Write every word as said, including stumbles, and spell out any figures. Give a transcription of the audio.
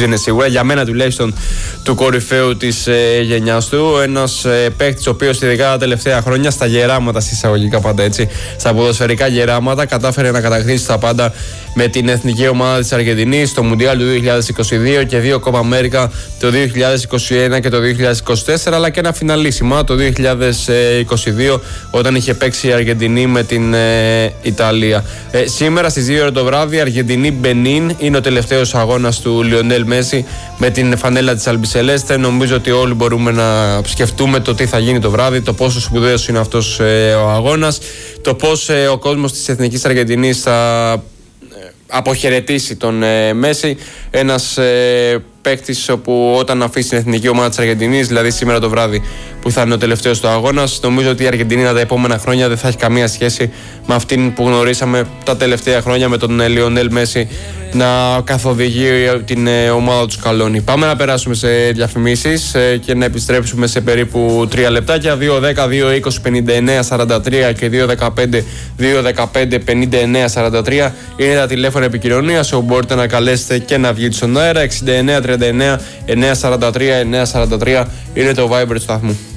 νομίζω είναι σίγουρα, για μένα τουλάχιστον του κορυφαίου της ε, γενιάς του. Ένας ε, παίκτης ο οποίος ειδικά τα τελευταία χρόνια στα γεράματα, συσσαγωγικά πάντα έτσι, στα ποδοσφαιρικά γεράματα, κατάφερε να κατακτήσει τα πάντα με την εθνική ομάδα της Αργεντινής στο Μουντιάλ του δύο χιλιάδες είκοσι δύο και δύο Copa America το δύο χιλιάδες είκοσι ένα και το δύο χιλιάδες είκοσι τέσσερα, αλλά και ένα φιναλίσιμα το δύο χιλιάδες είκοσι δύο όταν είχε παίξει η Αργεντινή με την ε, Ιταλία. Ε, σήμερα στις δύο ώρα το βράδυ Αργεντινή-Μπενίν είναι ο τελευταίος αγώνας του Λιονέλ Μέση με την φανέλα της Αλμπισελέστε. Νομίζω ότι όλοι μπορούμε να σκεφτούμε το τι θα γίνει το βράδυ, το πόσο σπουδαίος είναι αυτός ε, ο αγώνας, το πώς ε, ο κόσμος της Εθνικής Αργεντινής θα αποχαιρετήσει τον ε, Μέση. Ένας ε, παίκτης όπου όταν αφήσει την εθνική ομάδα της Αργεντινής, δηλαδή σήμερα το βράδυ που θα είναι ο τελευταίος του αγώνας, νομίζω ότι η Αργεντινή τα επόμενα χρόνια δεν θα έχει καμία σχέση με αυτήν που γνωρίσαμε τα τελευταία χρόνια με τον Λιονέλ Μέση να καθοδηγεί την ε, ομάδα του Σκαλόνι. Πάμε να περάσουμε σε διαφημίσεις ε, και να επιστρέψουμε σε περίπου τρία λεπτάκια. Δύο δέκα δύο είκοσι πενήντα εννέα σαράντα τρία και δύο δεκαπέντε δύο δεκαπέντε πενήντα εννέα σαράντα τρία είναι τα τηλέφωνα επικοινωνίας όπου μπορείτε να καλέσετε και να βγείτε στον αέρα. Εξήντα εννέα τριάντα εννέα εννιακόσια σαράντα τρία εννιακόσια σαράντα τρία είναι το Viber του σταθμού.